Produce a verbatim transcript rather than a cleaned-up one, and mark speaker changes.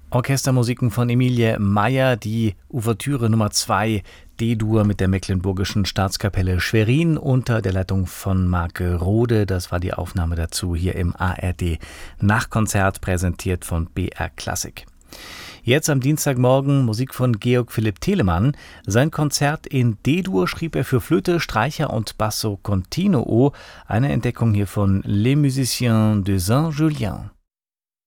Speaker 1: Orchestermusiken von Emilie Meyer, die Ouvertüre Nummer zwei D-Dur mit der Mecklenburgischen Staatskapelle Schwerin unter der Leitung von Marke Rode. Das war die Aufnahme dazu hier im A R D Nachkonzert, präsentiert von B R Klassik. Jetzt am Dienstagmorgen Musik von Georg Philipp Telemann. Sein Konzert in D-Dur schrieb er für Flöte, Streicher und Basso Continuo. Eine Entdeckung hier von Les Musiciens de Saint-Julien.